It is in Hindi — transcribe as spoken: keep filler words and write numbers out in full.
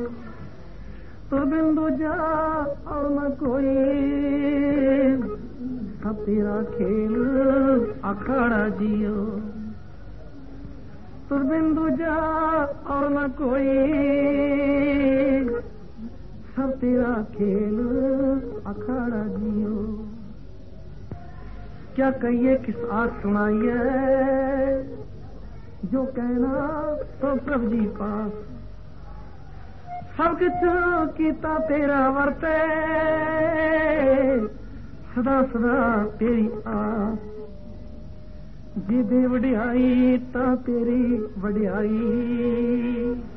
तो बिंदु जा और न कोई, सब तेरा खेल अखाड़ा जियो। तो बिंदु जा और न कोई, सब तेरा खेल अखाड़ा जियो। क्या कहिए किस आस सुनाइए, जो कहना तो प्रभु जी पास। सब कुछ कीता तेरा वर्ते, सदा सदा तेरी आस। जी दे वडियाई ता तेरी वडियाई,